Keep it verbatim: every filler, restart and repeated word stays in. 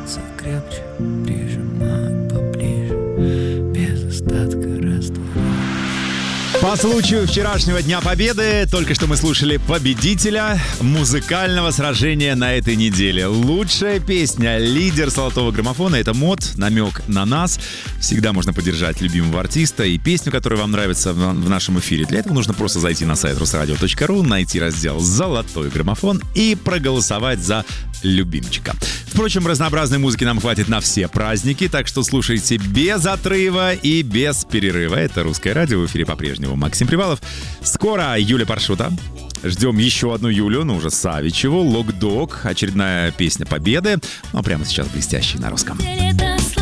становится крепче, прижимает поближе, без остатка растворяет. По случаю вчерашнего Дня Победы только что мы слушали победителя музыкального сражения на этой неделе. Лучшая песня, лидер золотого граммофона — это МОД, намек на нас. Всегда можно поддержать любимого артиста и песню, которая вам нравится в нашем эфире. Для этого нужно просто зайти на сайт русрадио точка ру, найти раздел «Золотой граммофон» и проголосовать за любимчика. Впрочем, разнообразной музыки нам хватит на все праздники, так что слушайте без отрыва и без перерыва. Это «Русское радио», в эфире по-прежнему Максим Привалов. Скоро Юля Паршута. Ждем еще одну Юлю, ну уже Савичеву. «Лок-дог», очередная песня Победы. Ну а прямо сейчас блестящий на русском.